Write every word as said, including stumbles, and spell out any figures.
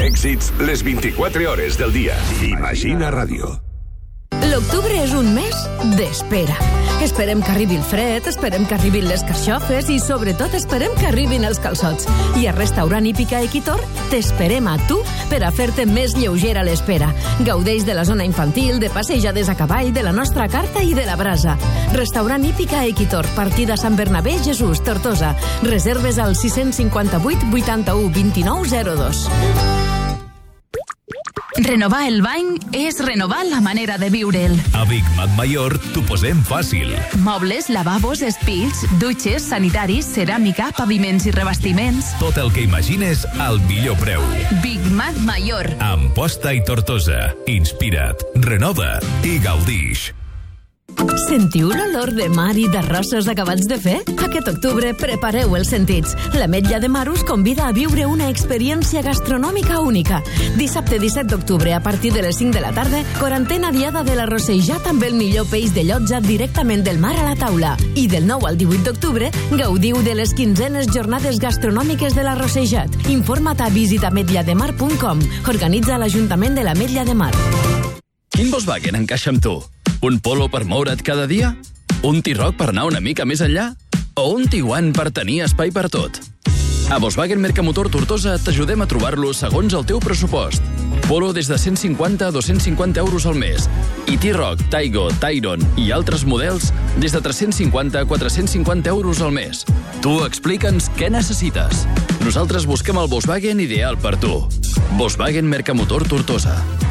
Èxits les vint-i-quatre hores del dia. Imagina Ràdio. L'octubre és un mes d'espera. Esperem que arribi el fred, esperem que arribin les carxofes i, sobretot, esperem que arribin els calçots. I a Restaurant Hípica Equitor t'esperem a tu per a fer-te més lleugera l'espera. Gaudeix de la zona infantil, de passejades a cavall, de la nostra carta i de la brasa. Restaurant Hípica Equitor, partida Sant Bernabé, Jesús, Tortosa. Reserves al sis cinquanta-vuit vuitanta-u vint-i-nou zero dos. Renovar el bany és renovar la manera de viure'l. A Big Mac Mayor t'ho posem fàcil. Mobles, lavabos, espills, dutxes, sanitaris, ceràmica, paviments i revestiments. Tot el que imagines al millor preu. Big Mac Mayor. Amposta i Tortosa. Inspira't, renova i gaudix. Sentiu l'olor de mar i d'arrossos acabats de fer? Aquest octubre prepareu els sentits. L'Ametlla de Mar us convida a viure una experiència gastronòmica única. Dissabte disset d'octubre, a partir de les cinc de la tarda, quarantena diada de la Rossellat amb el millor peix de llotja directament del mar a la taula. I del nou al divuit d'octubre, gaudiu de les quinzenes jornades gastronòmiques de la Rossellat. Informa't a visita ametlla de mar punt com. Organitza l'Ajuntament de l'Ametlla de Mar. Quin Volkswagen encaixa amb tu? Un Polo per moure't cada dia? Un T-Roc per anar una mica més enllà? O un Tiguan per tenir espai per tot? A Volkswagen Mercamotor Tortosa t'ajudem a trobar-lo segons el teu pressupost. Polo des de cent cinquanta a dos-cents cinquanta euros al mes. I T-Roc, Taigo, Tyron i altres models des de tres-cents cinquanta a quatre-cents cinquanta euros al mes. Tu explica'ns què necessites. Nosaltres busquem el Volkswagen ideal per tu. Volkswagen Mercamotor Tortosa.